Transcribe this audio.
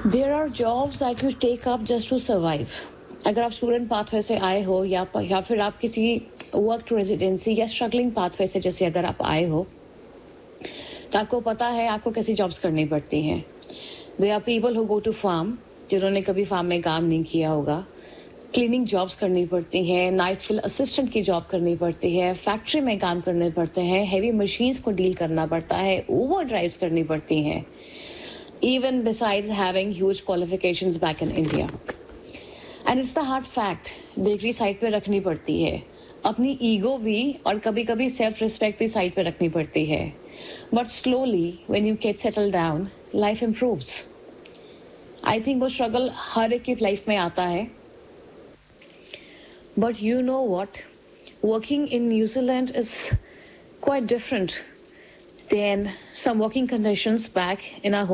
There are jobs that you take up just to survive. अगर आप student pathway से आए हो या फिर आप किसी वर्क टू रेजिडेंसी या स्ट्रगलिंग पाथवे से जैसे अगर आप आए हो, तो आपको पता है आपको कैसी जॉब्स करनी पड़ती हैं. They are people who go to farm, जिन्होंने कभी फार्म में काम नहीं किया होगा. क्लीनिंग जॉब्स करनी पड़ती हैं, नाइट फिल असिस्टेंट की जॉब करनी पड़ती है, फैक्ट्री में काम करने पड़ते हैं, हैवी मशीन्स को डील करना पड़ता है, ओवर ड्राइव्स करनी पड़ती हैं, even besides having huge qualifications back in India. And it's the hard fact, degree side पे रखनी पड़ती है, अपनी ईगो भी और कभी-कभी सेल्फ रिस्पेक्ट भी साइड पे रखनी पड़ती है. But slowly, when you get settled down, life improves. I think वो स्ट्रगल हर एक की लाइफ में आता है. But you know what? Working in New Zealand is quite different than some working conditions back in our home.